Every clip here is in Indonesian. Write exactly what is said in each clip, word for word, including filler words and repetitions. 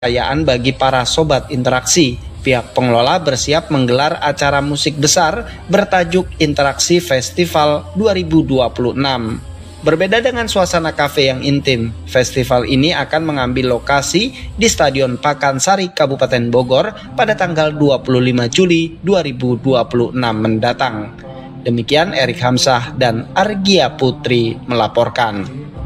Kepercayaan bagi para sobat interaksi. Pihak pengelola bersiap menggelar acara musik besar bertajuk Interaksi Festival dua ribu dua puluh enam. Berbeda dengan suasana kafe yang intim, festival ini akan mengambil lokasi di Stadion Pakansari, Kabupaten Bogor pada tanggal dua puluh lima Juli dua ribu dua puluh enam mendatang. Demikian Erik Hamzah dan Argia Putri melaporkan.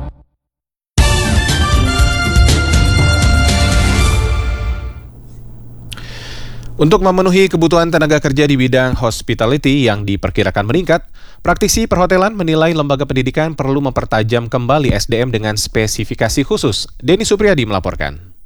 Untuk memenuhi kebutuhan tenaga kerja di bidang hospitality yang diperkirakan meningkat, praktisi perhotelan menilai lembaga pendidikan perlu mempertajam kembali S D M dengan spesifikasi khusus. Denny Supriyadi melaporkan.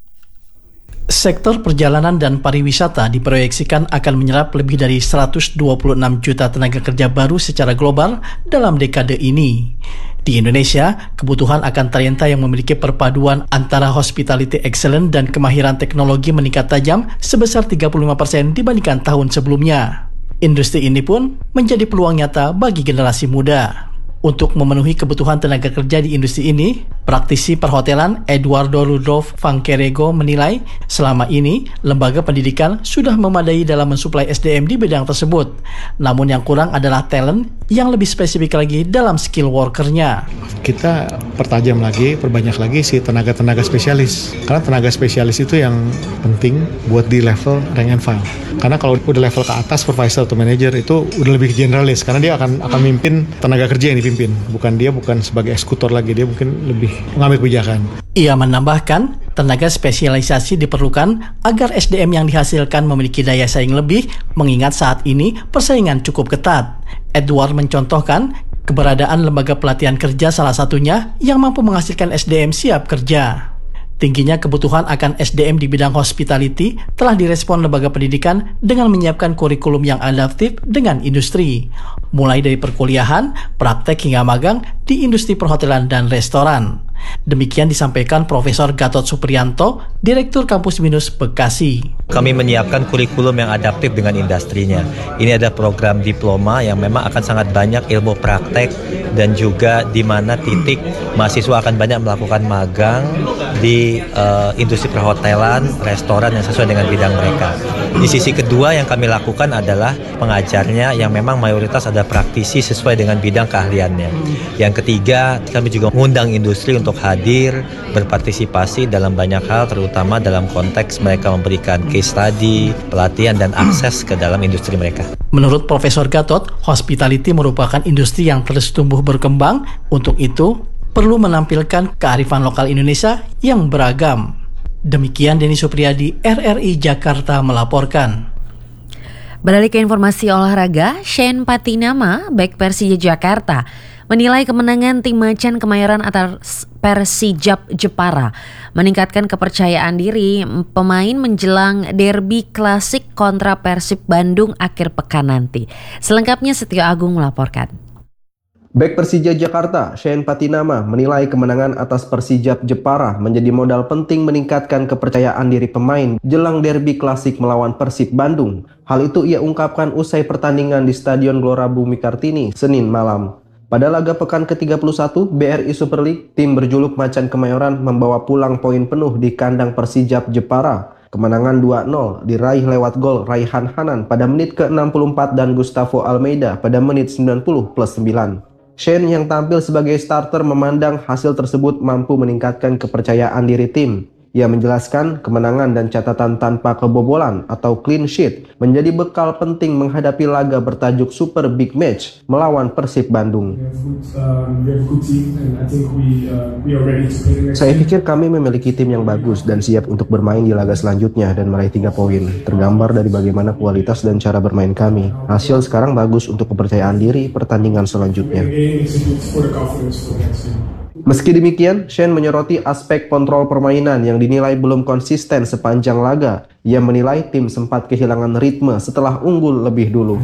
Sektor perjalanan dan pariwisata diproyeksikan akan menyerap lebih dari seratus dua puluh enam juta tenaga kerja baru secara global dalam dekade ini. Di Indonesia, kebutuhan akan talenta yang memiliki perpaduan antara hospitality excellence dan kemahiran teknologi meningkat tajam sebesar tiga puluh lima persen dibandingkan tahun sebelumnya. Industri ini pun menjadi peluang nyata bagi generasi muda. Untuk memenuhi kebutuhan tenaga kerja di industri ini, praktisi perhotelan Eduardo Rudolf Vankerego menilai selama ini lembaga pendidikan sudah memadai dalam mensuplai S D M di bidang tersebut. Namun yang kurang adalah talent yang lebih spesifik lagi dalam skill worker-nya. Kita pertajam lagi, perbanyak lagi si tenaga-tenaga spesialis. Karena tenaga spesialis itu yang penting buat di level rank and file. Karena kalau udah level ke atas, supervisor atau manager itu udah lebih generalis. Karena dia akan akan mimpin tenaga kerja yang dipimpin. Bukan dia bukan sebagai eksekutor lagi, dia mungkin lebih mengambil kebijakan. Ia menambahkan, tenaga spesialisasi diperlukan agar S D M yang dihasilkan memiliki daya saing lebih, mengingat saat ini persaingan cukup ketat. Edward mencontohkan keberadaan lembaga pelatihan kerja salah satunya yang mampu menghasilkan S D M siap kerja. Tingginya kebutuhan akan S D M di bidang hospitality telah direspon lembaga pendidikan dengan menyiapkan kurikulum yang adaptif dengan industri, mulai dari perkuliahan, praktek hingga magang di industri perhotelan dan restoran. Demikian disampaikan Profesor Gatot Supriyanto, Direktur Kampus Binus Bekasi. Kami menyiapkan kurikulum yang adaptif dengan industrinya. Ini ada program diploma yang memang akan sangat banyak ilmu praktek dan juga di mana titik mahasiswa akan banyak melakukan magang di uh, industri perhotelan, restoran yang sesuai dengan bidang mereka. Di sisi kedua yang kami lakukan adalah pengajarnya yang memang mayoritas ada praktisi sesuai dengan bidang keahliannya. Yang ketiga, kami juga mengundang industri untuk hadir, berpartisipasi dalam banyak hal, terutama dalam konteks mereka memberikan case study, pelatihan, dan akses ke dalam industri mereka. Menurut Profesor Gatot, hospitality merupakan industri yang terus tumbuh berkembang. Untuk itu, perlu menampilkan kearifan lokal Indonesia yang beragam. Demikian Denny Supriyadi, R R I Jakarta melaporkan. Beralih ke informasi olahraga, Shane Patinama, bek Persija Jakarta, menilai kemenangan tim Macan Kemayoran atas Persijap Jepara meningkatkan kepercayaan diri pemain menjelang derby klasik kontra Persib Bandung akhir pekan nanti. Selengkapnya Setio Agung melaporkan. Bek Persija Jakarta, Shane Patinama, menilai kemenangan atas Persijap Jepara menjadi modal penting meningkatkan kepercayaan diri pemain jelang derby klasik melawan Persib Bandung. Hal itu ia ungkapkan usai pertandingan di Stadion Gelora Bumi Kartini, Senin malam. Pada laga pekan ke tiga puluh satu B R I Super League, tim berjuluk Macan Kemayoran membawa pulang poin penuh di kandang Persijap Jepara. Kemenangan dua nol diraih lewat gol Raihan Hanan pada menit ke enam puluh empat dan Gustavo Almeida pada menit sembilan puluh plus sembilan. Shane yang tampil sebagai starter memandang hasil tersebut mampu meningkatkan kepercayaan diri tim. Ia menjelaskan kemenangan dan catatan tanpa kebobolan atau clean sheet menjadi bekal penting menghadapi laga bertajuk Super Big Match melawan Persib Bandung. Saya pikir kami memiliki tim yang bagus dan siap untuk bermain di laga selanjutnya dan meraih tiga poin. Tergambar dari bagaimana kualitas dan cara bermain kami. Hasil sekarang bagus untuk kepercayaan diri pertandingan selanjutnya. Meski demikian, Shane menyoroti aspek kontrol permainan yang dinilai belum konsisten sepanjang laga. Ia menilai tim sempat kehilangan ritme setelah unggul lebih dulu.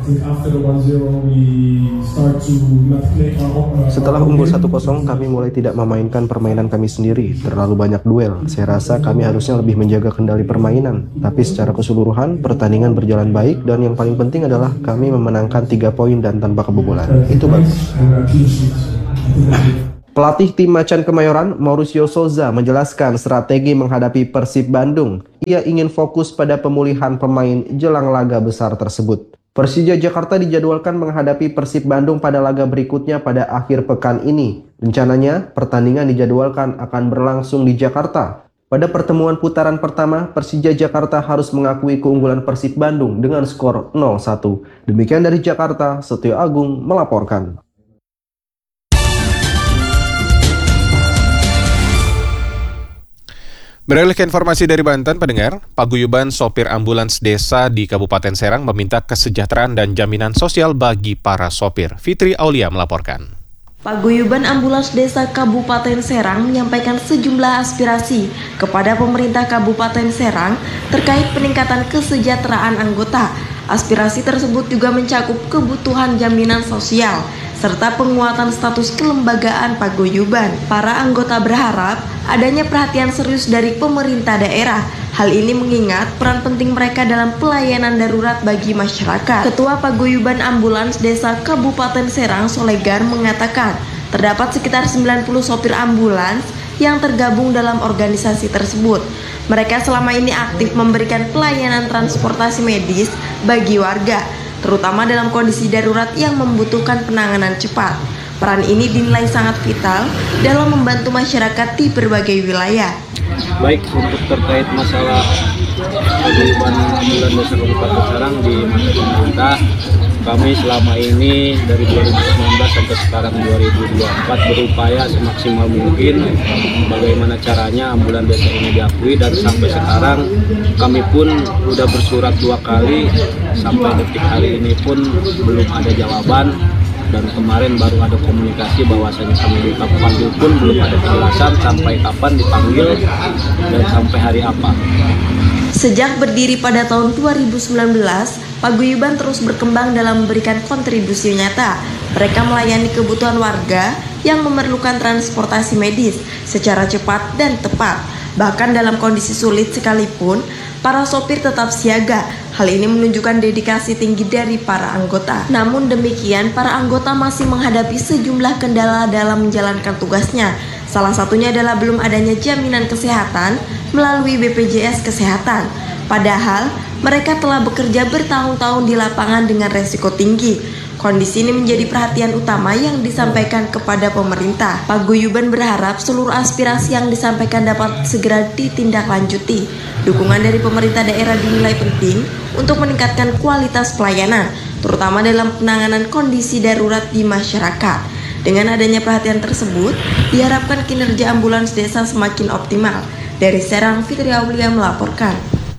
Setelah unggul satu kosong, kami mulai tidak memainkan permainan kami sendiri. Terlalu banyak duel. Saya rasa kami harusnya lebih menjaga kendali permainan. Tapi secara keseluruhan, pertandingan berjalan baik dan yang paling penting adalah kami memenangkan tiga poin dan tanpa kebobolan. Itu bagus. Pelatih tim Macan Kemayoran, Mauricio Souza, menjelaskan strategi menghadapi Persib Bandung. Ia ingin fokus pada pemulihan pemain jelang laga besar tersebut. Persija Jakarta dijadwalkan menghadapi Persib Bandung pada laga berikutnya pada akhir pekan ini. Rencananya, pertandingan dijadwalkan akan berlangsung di Jakarta. Pada pertemuan putaran pertama, Persija Jakarta harus mengakui keunggulan Persib Bandung dengan skor nol satu. Demikian dari Jakarta, Setio Agung melaporkan. Beralih ke informasi dari Banten, pendengar, paguyuban sopir ambulans desa di Kabupaten Serang meminta kesejahteraan dan jaminan sosial bagi para sopir. Fitri Aulia melaporkan. Paguyuban ambulans desa Kabupaten Serang menyampaikan sejumlah aspirasi kepada pemerintah Kabupaten Serang terkait peningkatan kesejahteraan anggota. Aspirasi tersebut juga mencakup kebutuhan jaminan sosial serta penguatan status kelembagaan paguyuban. Para anggota berharap adanya perhatian serius dari pemerintah daerah. Hal ini mengingat peran penting mereka dalam pelayanan darurat bagi masyarakat. Ketua Paguyuban Ambulans Desa Kabupaten Serang, Solegar, mengatakan terdapat sekitar sembilan puluh sopir ambulans yang tergabung dalam organisasi tersebut. Mereka selama ini aktif memberikan pelayanan transportasi medis bagi warga, terutama dalam kondisi darurat yang membutuhkan penanganan cepat. Peran ini dinilai sangat vital dalam membantu masyarakat di berbagai wilayah. Baik untuk terkait masalah paguyuban ambulans desa Kabupaten Serang di masa pemerintah, kami selama ini dari dua ribu sembilan belas sampai sekarang dua ribu dua puluh empat berupaya semaksimal mungkin bagaimana caranya ambulans desa ini diakui, dan sampai sekarang kami pun sudah bersurat dua kali, sampai detik hari ini pun belum ada jawaban. Dan kemarin baru ada komunikasi bahwasanya kami dipanggil pun belum ada kejelasan sampai kapan dipanggil dan sampai hari apa. Sejak berdiri pada tahun dua ribu sembilan belas, paguyuban terus berkembang dalam memberikan kontribusi nyata. Mereka melayani kebutuhan warga yang memerlukan transportasi medis secara cepat dan tepat. Bahkan dalam kondisi sulit sekalipun, para sopir tetap siaga. Hal ini menunjukkan dedikasi tinggi dari para anggota. Namun demikian, para anggota masih menghadapi sejumlah kendala dalam menjalankan tugasnya. Salah satunya adalah belum adanya jaminan kesehatan melalui B P J S Kesehatan. Padahal, mereka telah bekerja bertahun-tahun di lapangan dengan resiko tinggi. Kondisi ini menjadi perhatian utama yang disampaikan kepada pemerintah. Paguyuban berharap seluruh aspirasi yang disampaikan dapat segera ditindaklanjuti. Dukungan dari pemerintah daerah dinilai penting untuk meningkatkan kualitas pelayanan, terutama dalam penanganan kondisi darurat di masyarakat. Dengan adanya perhatian tersebut, diharapkan kinerja ambulans desa semakin optimal. Dari Serang, Fitri Aulia melaporkan.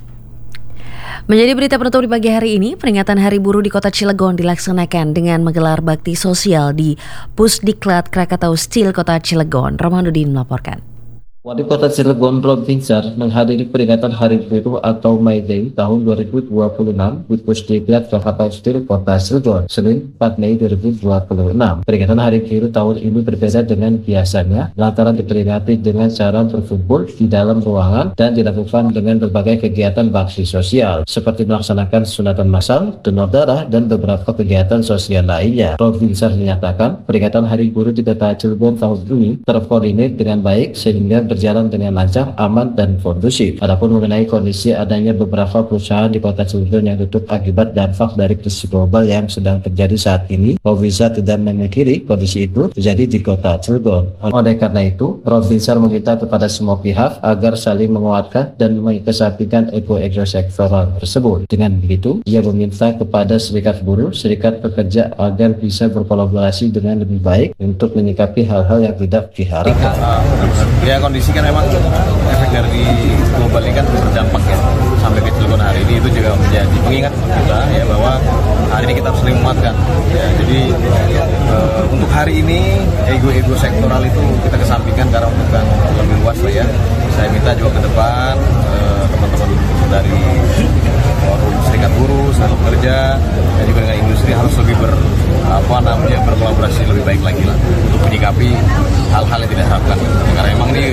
Menjadi berita penutup di pagi hari ini, peringatan Hari Buruh di Kota Cilegon dilaksanakan dengan menggelar bakti sosial di Pusdiklat Krakatau Steel Kota Cilegon. Romanudin melaporkan. Wali Kota Cilegon Rob Vinsar menghadiri peringatan Hari Buruh atau May Day tahun dua ribu dua puluh enam di Pusdiklat Krakatau Steel Kota Cilegon, Senin empat Mei dua ribu dua puluh enam. Peringatan Hari Buruh tahun ini berbeda dengan biasanya lantaran diperingati dengan cara berkumpul di dalam ruangan dan dilakukan dengan berbagai kegiatan bakti sosial seperti melaksanakan sunatan massal, donor darah, dan beberapa kegiatan sosial lainnya. Rob Vinsar menyatakan peringatan Hari Buruh di Kota Cilegon tahun ini terkoordinir dengan baik sehingga berjalan dengan lancar, aman, dan kondusif. Adapun mengenai kondisi adanya beberapa perusahaan di Kota Cilegon yang tutup akibat dampak dari krisis global yang sedang terjadi saat ini, Rob Vinsar tidak memungkiri kondisi itu terjadi di Kota Cilegon. Oleh karena itu, Rob Vinsar meminta kepada semua pihak agar saling menguatkan dan mengesampingkan ego-ego sektoral tersebut. Dengan begitu, ia meminta kepada serikat buruh, serikat pekerja agar bisa berkolaborasi dengan lebih baik untuk menyikapi hal-hal yang tidak diharapkan. Ya, kondisi kan memang efek dari global ini kan berdampak ya sampai ke Cilegon hari ini. Itu juga menjadi pengingat kita ya bahwa hari ini kita harus saling menguatkan ya. Jadi uh, untuk hari ini ego-ego sektoral itu kita kesampingkan karena untuk yang lebih luas lah ya. Saya minta juga ke depan uh, teman-teman dari forum serikat buruh, serikat pekerja dan juga dengan industri harus lebih ber apa namanya berkolaborasi lebih baik lagi lah untuk menyikapi hal-hal yang tidak diharapkan. Karena memang ini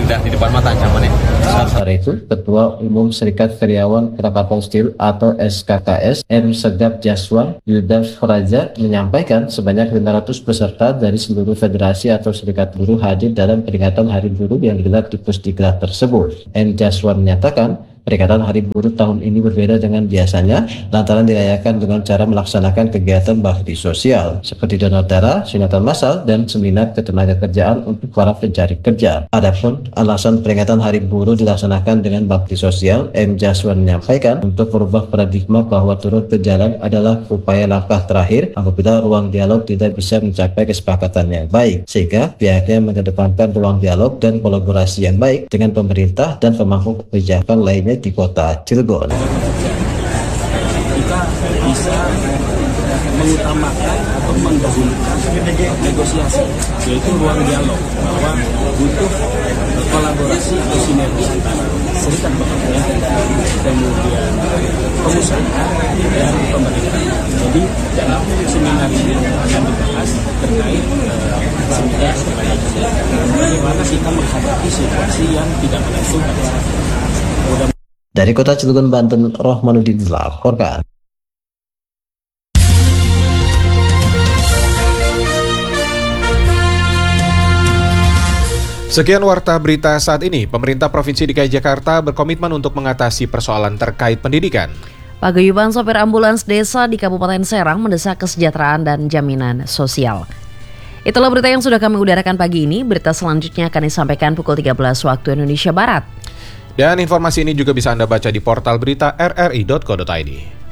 dah di depan mata ancamannya. Sementara itu, Ketua Umum Serikat Karyawan Krakatau Steel atau S K K S M Segap Jaswan Yuda Fraja menyampaikan sebanyak lima ratus peserta dari seluruh federasi atau serikat buruh hadir dalam peringatan Hari Buruh yang digelar di Pusdiklat tersebut. M Jaswan menyatakan peringatan Hari Buruh tahun ini berbeda dengan biasanya lantaran dirayakan dengan cara melaksanakan kegiatan bakti sosial seperti donor darah, sunatan massal, dan seminar ketenagakerjaan untuk para pencari kerja. Adapun alasan peringatan Hari Buruh dilaksanakan dengan bakti sosial, M Jaswan menyampaikan untuk merubah paradigma bahwa turun ke jalan adalah upaya langkah terakhir apabila ruang dialog tidak bisa mencapai kesepakatan yang baik, sehingga pihaknya mengedepankan ruang dialog dan kolaborasi yang baik dengan pemerintah dan pemangku kebijakan lainnya di kota Cilegon. Kita bisa mengutamakan atau mendahulukan negosiasi, yaitu ruang dialog, bahwa butuh kolaborasi atau sinergi antara serikat pekerja, kemudian pengusaha dan pemerintah. Jadi dalam seminar ini akan dibahas terkait seminar bagaimana kita menghadapi situasi yang tidak menentu pada saat ini. Dari kota Cilegon, Banten, Rohmanuddin melaporkan. Sekian warta berita saat ini. Pemerintah Provinsi D K I Jakarta berkomitmen untuk mengatasi persoalan terkait pendidikan. Paguyuban sopir ambulans desa di Kabupaten Serang mendesak kesejahteraan dan jaminan sosial. Itulah berita yang sudah kami udarakan pagi ini. Berita selanjutnya akan disampaikan pukul tiga belas waktu Indonesia Barat. Dan informasi ini juga bisa Anda baca di portal berita r r i dot co dot i d.